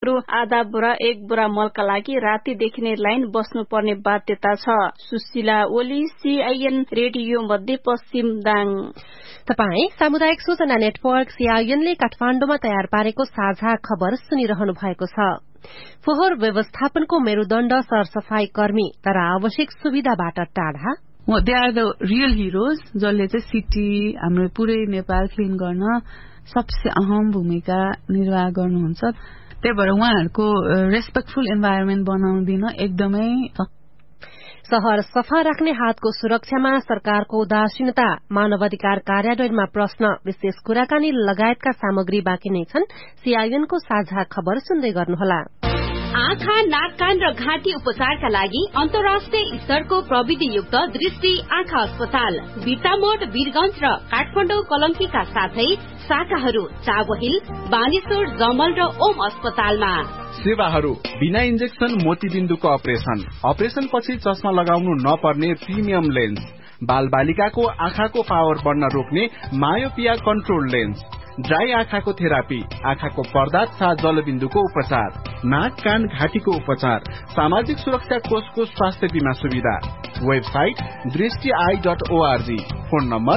हाम्रो आधा बोरा 1 बोरा मलका लागि रातिदेखि नै लाइन बस्नुपर्ने बाध्यता छ। सुशीला ओली, CIN रेडियो मध्यपश्चिम दाङ। तपाई सामुदायिक सूचना नेटवर्क CINले काठमाडौँमा तयार पारेको साझा खबर सुनिरहनु भएको छ। फोहोर व्यवस्थापनको मेरुदण्ड सरसफाई कर्मी तर आवश्यक सुविधाबाट टाढा। They are the real heroes जसले चाहिँ सिटी हाम्रो पुरै नेपाल क्लिन गर्न सबसे अहम भूमिका निर्वाह गर्नुहुन्छ। त्यही भएर उहाँहरूको रेस्पेक्टफुल इन्भाइरोमेन्ट बनाउदिन एकदमै शहर सफा राख्ने हातको सुरक्षामा सरकारको उदासीनता, मानवाधिकार कार्यान्वयनमा प्रश्न, विशेष कुराकानी लगायतका सामग्री बाँकी नै छन्। CINको साझा खबर सुन्दै गर्नुहोला। आँखा, नाक, कान र घाँटी उपचारका लागि अन्तर्राष्ट्रिय स्तरको प्रविधियुक्त दृष्टि आँखा अस्पताल बिर्तामोड, वीरगंज र काठमाडौँ कलंकीका साथै शाखाहरू चाबहिल, बानेश्वर, जमल र ओम अस्पतालमा। सेवाहरू बिना इन्जेक्सन मोतीबिन्दुको अपरेसन पछि चस्मा लगाउनु नपर्ने प्रिमियम लेन्स, बाल बालिकाको आँखाको पावर बढ्न रोक्ने मायोपिया कन्ट्रोल लेन्स, ड्राई आँखाको थेरापी, आँखाको पर्दा तथा जलबिन्दुको उपचार, नाक, कान, घाँटीको उपचार, सामाजिक सुरक्षा कोषको स्वास्थ्य बीमा सुविधा। Website दृष्टि.org, phone number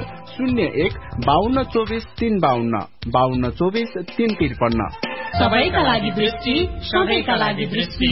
01-5224-352, 5224-353। सबैका लागि दृष्टि, सबैका लागि दृष्टि।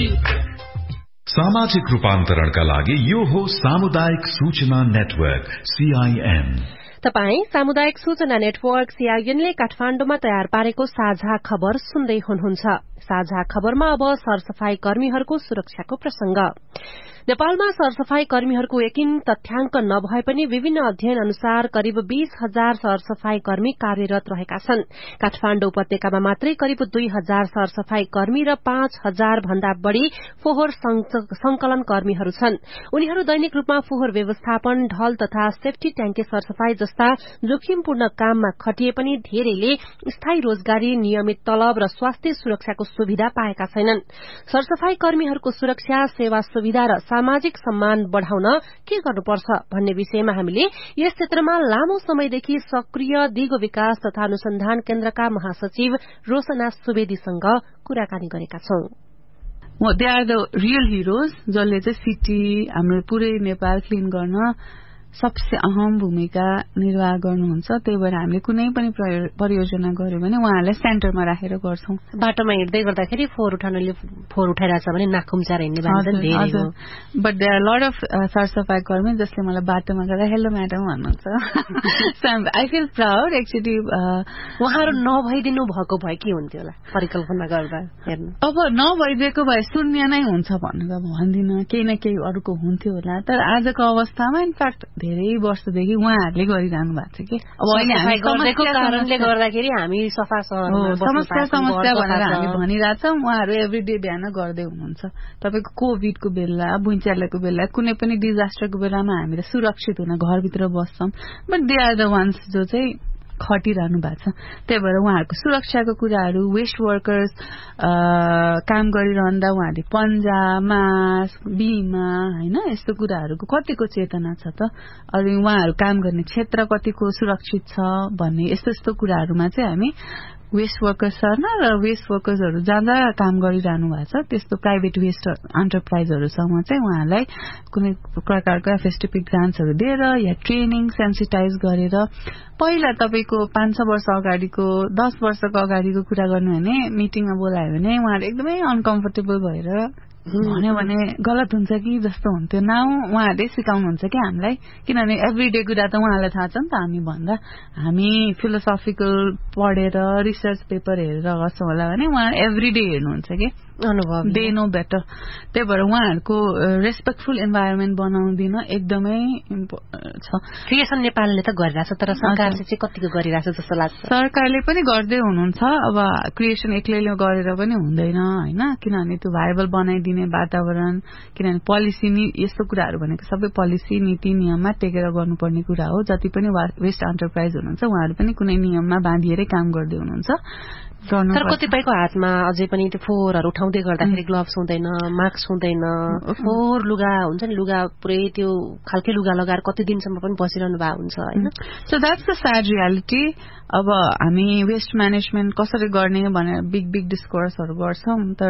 सामाजिक रूपान्तरणका लागि यो हो सामुदायिक सूचना नेटवर्क CIN। तपाई सामुदायिक सूचना नेटवर्क CINले काठमाडौँमा तयार पारेको साझा खबर सुन्दै हुनुहुन्छ। साझा खबरमा अब सरसफाई कर्मीहरूको सुरक्षाको प्रसंग। नेपालमा सरसफाई कर्मीहरूको यकिन तथ्याङ्क नभए पनि विभिन्न अध्ययन अनुसार करिब 20,000 सरसफाई कर्मी कार्यरत रहेका छन्। काठमाडौँ उपत्यकामा मात्रै करिब 2,000 सरसफाई कर्मी र 5,000 भन्दा बढ़ी फोहोर संकलन कर्मीहरू छन्। उनीहरू दैनिक रूपमा फोहोर व्यवस्थापन, ढल तथा सेफ्टी ट्याङ्के सरसफाई जस्ता जोखिमपूर्ण काममा खटिए पनि धेरैले स्थायी रोजगारी, नियमित तलब र स्वास्थ्य सुरक्षाको सुविधा पाएका छैनन्। सरसफाई कर्मीहरूको सुरक्षा, सेवा सुविधा र सामाजिक सम्मान बढ़ाउन के गर्नुपर्छ भन्ने विषयमा हामीले यस क्षेत्रमा लामो समयदेखि सक्रिय दिगो विकास तथा अनुसन्धान केन्द्रका महासचिव रोशना सुवेदीसँग कुराकानी गरेका छौं। They are the real heroes जसले चाहिँ सिटी हाम्रो पुरै नेपाल क्लिन गर्न सबसे अहम भूमिका निर्वाह गर्नुहुन्छ। त्यही भएर हामीले कुनै पनि परियोजना गर्यो भने उहाँहरूलाई सेन्टरमा राखेर गर्छौं। बाटोमा हिँड्दै गर्दाखेरि फोहोर उठाइरहेछ भने नाक खुम्चाएर हिँड्ने बानी धेरै हो। But there are lot of सरसफाई कर्मी जसले मलाई बाटोमा गएर हेलो म्याडम भन्नुहुन्छ। I feel proud actually. उहाँहरू नभइदिनु भएको भए के हुन्थ्यो होला परिकल्पना गर्दा हेर्नु। अब नभइदिएको भए शून्य नै हुन्छ भनेर भन्दिनँ, केही न केही अरूको हुन्थ्यो होला। तर आजको अवस्थामा इनफ्याक्ट धेरै वर्षदेखि उहाँहरूले गरिरहनु भएको छ कि अब अहिले हामी गरेको कारणले गर्दाखेरि हामी सफा समस्या भनेर हामी भनिरहेछौँ। उहाँहरू एभ्रीडे बिहान गर्दै हुनुहुन्छ। तपाईँको कोभिडको बेला, भुइँचालोको बेला, कुनै पनि डिजास्टरको बेलामा हामीले सुरक्षित हुन घरभित्र बस्छौं। But they are the ones जो चाहिँ खटिरहनु भएको छ। त्यही भएर उहाँहरूको सुरक्षाको कुराहरू, वेस्ट वर्कर्स काम गरिरहँदा उहाँहरूले पन्जा, मास्क, बिमा हैन यस्तो कुराहरूको कतिको चेतना छ त। अनि उहाँहरू काम गर्ने क्षेत्र कतिको सुरक्षित छ भन्ने यस्तो कुराहरूमा चाहिँ हामी वेस्ट वर्कर्स सर्न र वेस्ट वर्कर्सहरू जहाँ काम गरिरहनु भएको छ त्यस्तो प्राइभेट वेस्ट एन्टरप्राइजहरूसँग चाहिँ उहाँहरूलाई कुनै प्रकारको FSTP ग्रान्ट्सहरू दिएर या ट्रेनिङ सेन्सिटाइज गरेर पहिला तपाईको 5-6 वर्ष अगाडिको 10 वर्षको अगाडिको कुरा गर्नु भने मिटिङमा बोलायो भने उहाँहरू एकदमै अनकम्फर्टेबल भएर भन्यो भने गलत हुन्छ कि जस्तो हुन्थ्यो। नाउ उहाँहरूले सिकाउनुहुन्छ कि हामीलाई, किनभने एभ्रीडे कुरा त उहाँलाई थाहा छ नि त। हामी भन्दा हामी फिलोसफिकल पढेर रिसर्च पेपर हेरेर गर्छौँ होला भने उहाँ एभ्रीडे हेर्नुहुन्छ कि अनुभव, दे नो बेटर। त्यही भएर उहाँहरूको रेस्पेक्टफुल इन्भाइरोमेन्ट बनाउदिन एकदमै छ। क्रिएसन नेपालले त गरिरहेछ, तर सरकारले चाहिँ कतिको गरिरहेछ जस्तो लाग्छ? सरकारले पनि गर्दै हुनुहुन्छ। अब क्रिएसन एक्लैले गरेर पनि हुँदैन हैन, किनभने त्यो भाइबल बनाइदिने वातावरण, किनभने पोलिसी यस्तो कुराहरू भनेको सबै पोलिसी नीति नियममा टेकेर गर्नुपर्ने कुरा हो। जति पनि वेस्ट एन्टरप्राइज हुनुहुन्छ उहाँहरू पनि कुनै नियममा बाँधिएरै काम गर्दै हुनुहुन्छ। तर कतिपयको हातमा अझै पनि त्यो फोहोरहरू उठाउँदै गर्दाखेरि ग्लोभ्स हुँदैन, मास्क हुँदैन, फोहोर लुगा हुन्छ नि, लुगा पुरै त्यो खालकै लुगा लगाएर कति दिनसम्म पनि बसिरहनु भएको हुन्छ हैन। So that's the sad reality. अब हामी वेस्ट म्यानेजमेन्ट कसरी गर्ने भनेर बिग डिस्कोर्सहरू गर्छौं, तर